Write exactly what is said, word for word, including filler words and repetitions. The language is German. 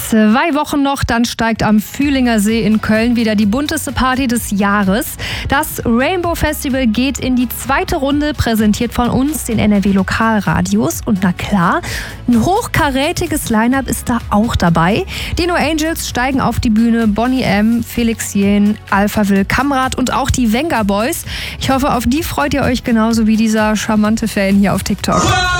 Zwei Wochen noch, dann steigt am Fühlinger See in Köln wieder die bunteste Party des Jahres. Das Rainbow Festival geht in die zweite Runde, präsentiert von uns, den N R W Lokalradios. Und na klar, ein hochkarätiges Line-Up ist da auch dabei. Die No Angels steigen auf die Bühne, Boney M., Felix Jähn, Alphaville, Kamrat und auch die Venga Boys. Ich hoffe, auf die freut ihr euch genauso wie dieser charmante Fan hier auf TikTok.